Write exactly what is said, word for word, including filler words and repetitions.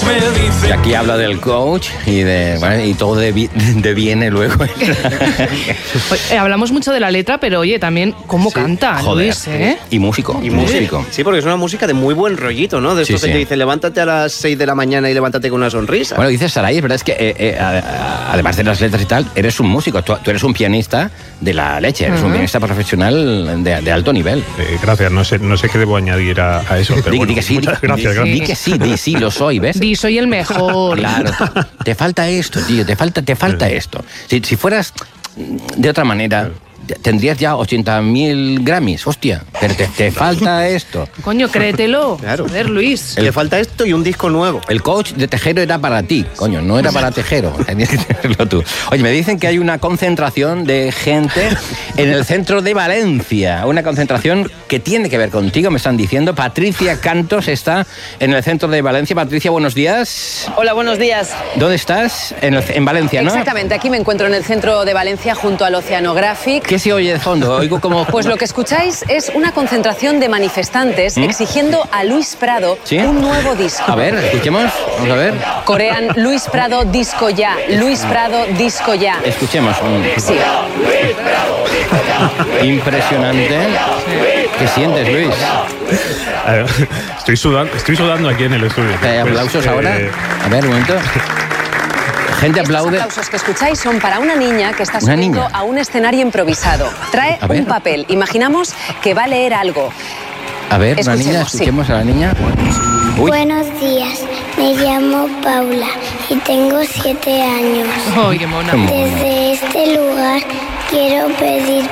Y aquí habla del coach y de bueno, y todo devi- deviene luego. Oye, hablamos mucho de la letra, pero oye, también cómo Sí, canta joder. Luis, ¿eh? Y músico. Y músico. Sí, porque es una música de muy buen rollito, ¿no? De esto Sí, que sí. te dice, levántate a las seis de la mañana y levántate con una sonrisa. Bueno, dices Saray, es verdad, es que eh, eh, a- a- además de las letras y tal, eres un músico, tú, tú eres un pianista de la leche, eres un pianista profesional de, de alto nivel. Eh, gracias, no sé, no sé qué debo añadir a, a eso, pero Di, bueno, di que sí, muchas di- gracias, di- gracias. di que sí, di sí, lo soy, ¿ves? Di, soy el mejor. Claro, te falta esto, tío, te falta, te falta esto. Si, si fueras de otra manera, tendrías ya ochenta mil Grammys, hostia, pero te, te falta esto. Coño, créetelo. Claro. A ver, Luis. Le falta esto y un disco nuevo. El coach de Tejero era para ti, coño, no era para Tejero, tenías que tenerlo tú. Oye, me dicen que hay una concentración de gente en el centro de Valencia, una concentración que tiene que ver contigo, me están diciendo. Patricia Cantos está en el centro de Valencia. Patricia, buenos días. Hola, buenos días. ¿Dónde estás? En, el- en Valencia, ¿no? Exactamente, aquí me encuentro en el centro de Valencia junto al Oceanographic. ¿Qué se oye de fondo? Oigo como... Pues lo que escucháis es una concentración de manifestantes exigiendo a Luis Prado ¿Mm? ¿Sí? un nuevo disco. A ver, escuchemos, vamos a ver. Corean Luis Prado disco ya, Luis Prado disco ya. Escuchemos. un- Sí. Impresionante. ¿Qué sientes, Luis? Eh, Estoy sudando, estoy sudando aquí en el estudio. ¿Hay Pues, aplausos eh, ahora? A ver, un momento. Gente Estos aplaude. aplausos que escucháis son para una niña que está Una subiendo niña. a un escenario improvisado. Trae A ver. un papel. Imaginamos que va a leer algo. A ver, una Escuchemos, niña, sí. escuchemos a la niña. Uy, Buenos días, me llamo Paula y tengo siete años. Ay, qué mona. qué mona. Desde este lugar quiero pedir